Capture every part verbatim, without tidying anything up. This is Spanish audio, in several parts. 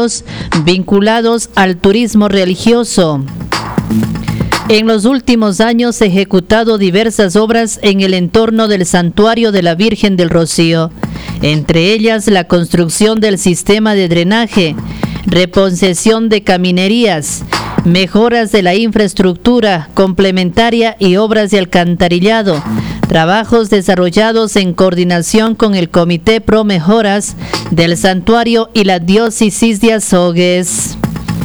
servicios vinculados al turismo religioso. En los últimos años se han ejecutado diversas obras en el entorno del Santuario de la Virgen del Rocío, entre ellas la construcción del sistema de drenaje, reposición de caminerías, mejoras de la infraestructura complementaria y obras de alcantarillado, trabajos desarrollados en coordinación con el Comité Pro Mejoras del Santuario y la Diócesis de Azogues.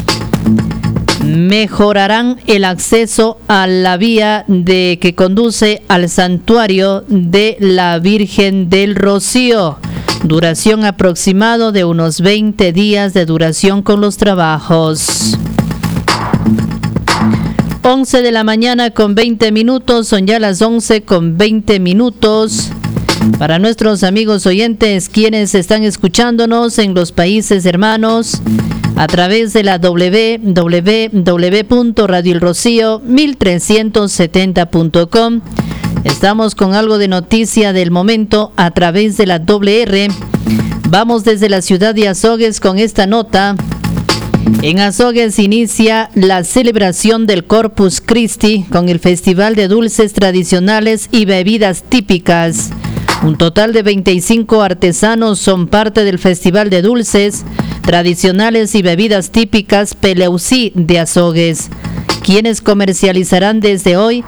Mejorarán el acceso a la vía de que conduce al Santuario de la Virgen del Rocío. Duración aproximada de unos veinte días de duración con los trabajos. once de la mañana con veinte minutos, son ya las once con veinte minutos. Para nuestros amigos oyentes, quienes están escuchándonos en los países hermanos, a través de la doble u doble u doble u punto radio el rocío mil trescientos setenta punto com. Estamos con algo de noticia del momento a través de la doble erre. Vamos desde la ciudad de Azogues con esta nota. En Azogues inicia la celebración del Corpus Christi con el Festival de Dulces Tradicionales y Bebidas Típicas. Un total de veinticinco artesanos son parte del Festival de Dulces Tradicionales y Bebidas Típicas Peleusí de Azogues, quienes comercializarán desde hoy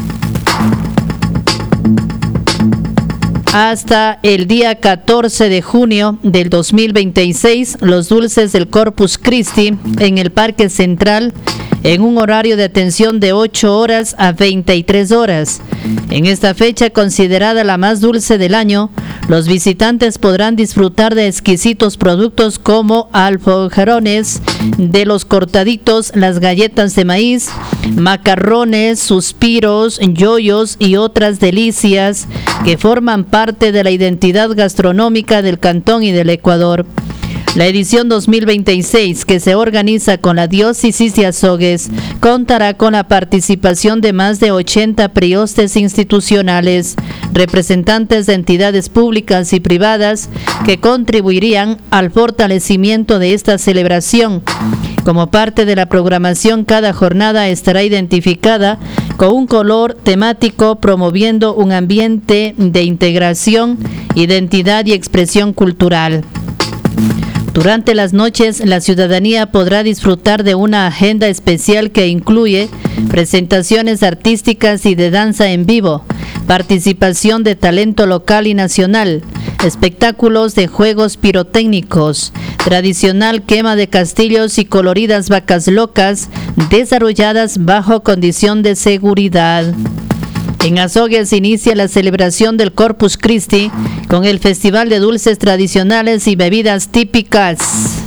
hasta el día catorce de junio del dos mil veintiséis los dulces del Corpus Christi en el Parque Central en un horario de atención de ocho horas a veintitrés horas. En esta fecha, considerada la más dulce del año, los visitantes podrán disfrutar de exquisitos productos como alfojarones de los cortaditos, las galletas de maíz, macarrones, suspiros, yoyos y otras delicias que forman parte de la identidad gastronómica del Cantón y del Ecuador. La edición dos mil veintiséis, que se organiza con la Diócesis de Azogues, contará con la participación de más de ochenta priostes institucionales, representantes de entidades públicas y privadas que contribuirían al fortalecimiento de esta celebración. Como parte de la programación, cada jornada estará identificada con un color temático, promoviendo un ambiente de integración, identidad y expresión cultural. Durante las noches, la ciudadanía podrá disfrutar de una agenda especial que incluye presentaciones artísticas y de danza en vivo, participación de talento local y nacional, espectáculos de juegos pirotécnicos, tradicional quema de castillos y coloridas vacas locas desarrolladas bajo condición de seguridad. En Azogues inicia la celebración del Corpus Christi con el Festival de Dulces Tradicionales y Bebidas Típicas.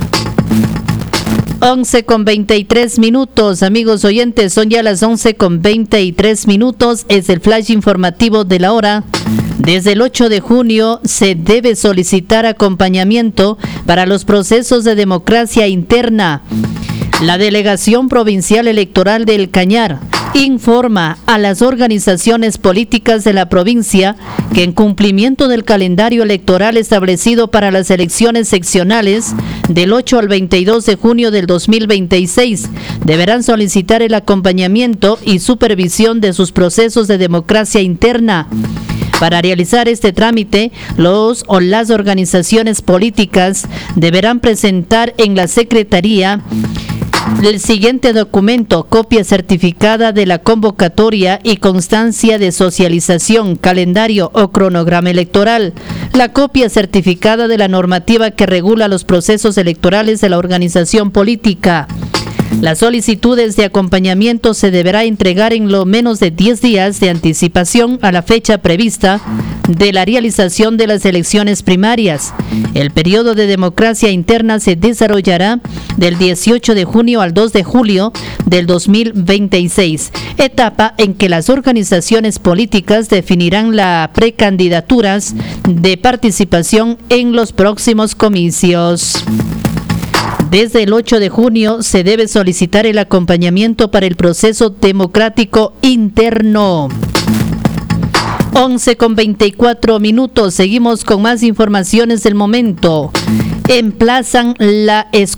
once con veintitrés minutos, amigos oyentes, son ya las once con veintitrés minutos, es el flash informativo de la hora. Desde el ocho de junio se debe solicitar acompañamiento para los procesos de democracia interna. La Delegación Provincial Electoral del Cañar informa a las organizaciones políticas de la provincia que en cumplimiento del calendario electoral establecido para las elecciones seccionales del ocho al veintidós de junio del dos mil veintiséis, deberán solicitar el acompañamiento y supervisión de sus procesos de democracia interna. Para realizar este trámite, los o las organizaciones políticas deberán presentar en la Secretaría el siguiente documento: copia certificada de la convocatoria y constancia de socialización, calendario o cronograma electoral, la copia certificada de la normativa que regula los procesos electorales de la organización política. Las solicitudes de acompañamiento se deberá entregar en lo menos de diez días de anticipación a la fecha prevista de la realización de las elecciones primarias. El periodo de democracia interna se desarrollará del dieciocho de junio al dos de julio del dos mil veintiséis, etapa en que las organizaciones políticas definirán las precandidaturas de participación en los próximos comicios. Desde el ocho de junio se debe solicitar el acompañamiento para el proceso democrático interno. once con veinticuatro minutos, seguimos con más informaciones del momento. Emplazan la escuela